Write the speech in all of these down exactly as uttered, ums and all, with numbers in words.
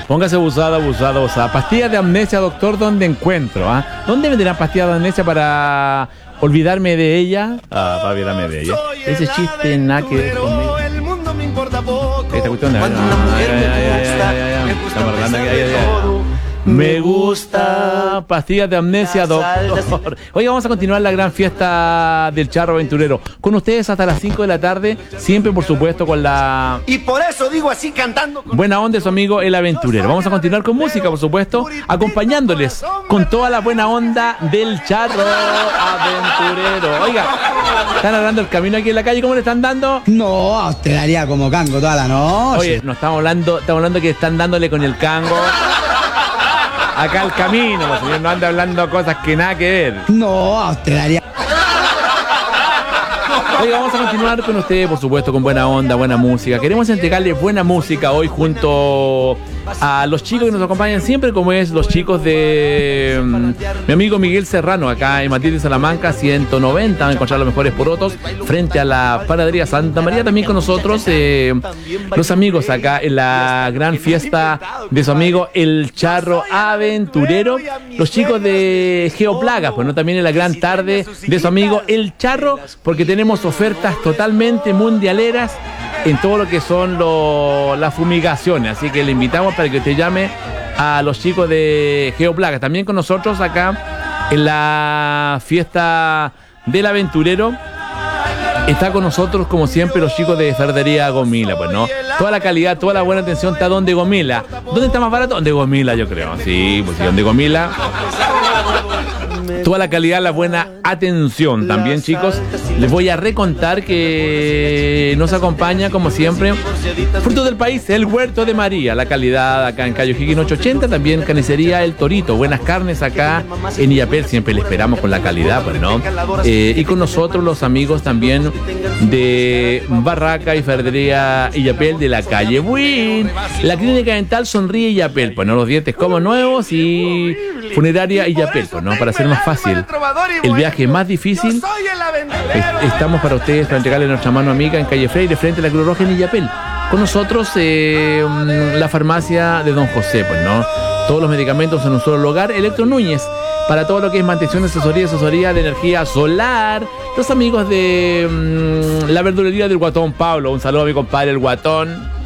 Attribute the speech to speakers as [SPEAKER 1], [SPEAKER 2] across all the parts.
[SPEAKER 1] Póngase abusada, abusada, abusada. Pastillas de amnesia, doctor, ¿dónde encuentro? ¿Ah? ¿Dónde venderán pastillas de amnesia para olvidarme de ella? Ah, para olvidarme de ella. Ese chiste nada que ver conmigo. Esta cuestión de... Estamos hablando aquí. Me gusta pastillas de amnesia, doctor. Hoy vamos a continuar la gran fiesta del charro aventurero. Con ustedes hasta las cinco de la tarde. Siempre, por supuesto, con la...
[SPEAKER 2] Y por eso digo así cantando con...
[SPEAKER 1] buena onda de su amigo el aventurero. Vamos a continuar con música, por supuesto, acompañándoles con toda la buena onda del charro aventurero. Oiga, ¿están hablando el camino aquí en la calle? ¿Cómo le están dando?
[SPEAKER 3] No, te daría como cango toda la noche.
[SPEAKER 1] Oye, no estamos hablando, estamos hablando que están dándole con el cango acá al camino, los señores no anda hablando cosas que nada que ver.
[SPEAKER 3] No, te daría...
[SPEAKER 1] Oiga, vamos a continuar con ustedes, por supuesto, con buena onda, buena música. Queremos entregarles buena música hoy junto a los chicos que nos acompañan siempre, como es los chicos de um, mi amigo Miguel Serrano, acá en Matilde, Salamanca, ciento noventa, van a encontrar los mejores porotos frente a la panadería Santa María. También con nosotros eh, los amigos acá en la gran fiesta de su amigo el charro aventurero, los chicos de Geoplagas, pues no, también en la gran tarde de su amigo el charro, porque tenemos ofertas totalmente mundialeras en todo lo que son lo, las fumigaciones, así que le invitamos para que usted llame a los chicos de Geoplagas. También con nosotros acá en la fiesta del aventurero está con nosotros, como siempre, los chicos de Ferretería Gomila, pues no, toda la calidad, toda la buena atención está donde Gomila. ¿Dónde está más barato? Donde Gomila, yo creo. Sí, pues sí, donde Gomila. Toda la calidad, la buena atención. También, chicos, les voy a recontar que nos acompaña, como siempre, Frutos del País, el Huerto de María. La calidad acá en Cayo Higgins ochocientos ochenta. También Carnicería El Torito. Buenas carnes acá en Illapel. Siempre le esperamos con la calidad, pues, ¿no? Eh, y con nosotros los amigos también de Barraca y Ferretería Illapel de la calle Buin. La clínica dental Sonríe Illapel. Pues, ¿no? Los dientes como nuevos y Funeraria Illapel, pues, ¿no? Para hacer más fácil el viaje más difícil, estamos para ustedes para entregarle nuestra mano amiga en calle Freire frente a la Cruz Roja en Illapel. Con nosotros eh, la farmacia de Don José, pues, ¿no? Todos los medicamentos en un solo lugar. Electro Núñez, para todo lo que es mantención, asesoría, asesoría de energía solar. Los amigos de mmm, la verdulería del Guatón Pablo. Un saludo a mi compadre el Guatón.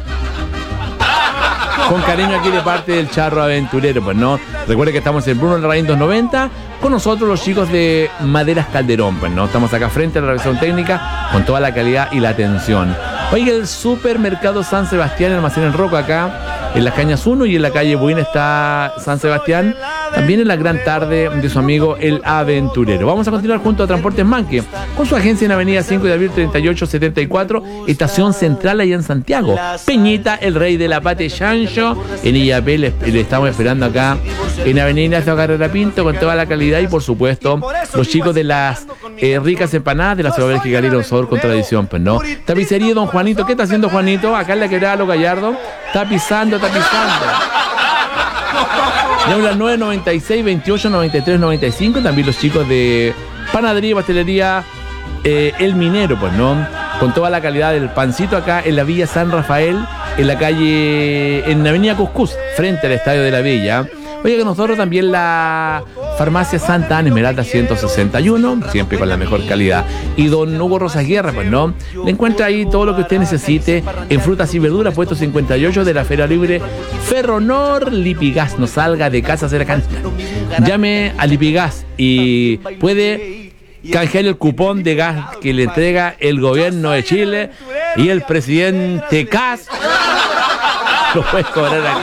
[SPEAKER 1] Con cariño aquí de parte del charro aventurero, pues, ¿no? Recuerde que estamos en Bruno Larraín doscientos noventa. Con nosotros los chicos de Maderas Calderón, pues, ¿no? Estamos acá frente a la revisión técnica con toda la calidad y la atención. Oiga, el supermercado San Sebastián, almacén en Roca acá, en las Cañas uno y en la calle Buin está San Sebastián. También en la gran tarde de su amigo el aventurero. Vamos a continuar junto a Transportes Manque, con su agencia en Avenida cinco de abril treinta y ocho setenta y cuatro, Estación Central allá en Santiago. Peñita, el rey de la pate chancho, en Illapel, le, le estamos esperando acá en Avenida Ignacio Carrera Pinto con toda la calidad y por supuesto los chicos de las eh, ricas empanadas de la ciudad Bélgica Galileo, sabor con tradición, pues, ¿no? Tapicería Don Juanito, ¿qué está haciendo Juanito? Acá en la quebrada Lo Gallardo, tapizando, tapizando. Llamo a las nueve noventa y seis, veintiocho noventa y tres noventa y cinco. También los chicos de Panadería y Pastelería eh, El Minero, pues, ¿no? Con toda la calidad del pancito acá en la Villa San Rafael, en la calle, en la Avenida Cuscús, frente al Estadio de la Villa. Oye, que nosotros también la farmacia Santa Ana Esmeralda ciento sesenta y uno, siempre con la mejor calidad. Y don Hugo Rosas Guerra, pues, ¿no? Le encuentra ahí todo lo que usted necesite en frutas y verduras, puesto cincuenta y ocho de la Feria Libre Ferronor. Lipigas, no salga de casa, se la canta. Llame a Lipigas y puede canjear el cupón de gas que le entrega el gobierno de Chile y el presidente Kast. Lo puede cobrar acá.